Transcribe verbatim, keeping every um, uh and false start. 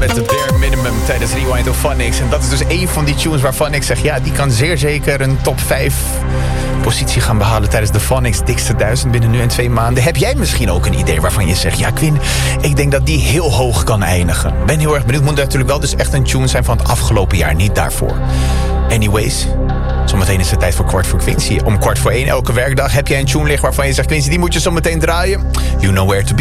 met de bare minimum tijdens Rewind of Phonics. En dat is dus een van die tunes waarvan ik zeg... ja, die kan zeer zeker een top vijf positie gaan behalen... tijdens de Phonics dikste duizend binnen nu en twee maanden. Heb jij misschien ook een idee waarvan je zegt... ja, Quinn, ik denk dat die heel hoog kan eindigen. Ben heel erg benieuwd. Moet natuurlijk wel dus echt een tune zijn van het afgelopen jaar. Niet daarvoor. Anyways... zometeen is het tijd voor Kwart voor Quincy. Om kwart voor één elke werkdag heb jij een tune liggen waarvan je zegt... Quincy, die moet je zometeen draaien. You know where to be.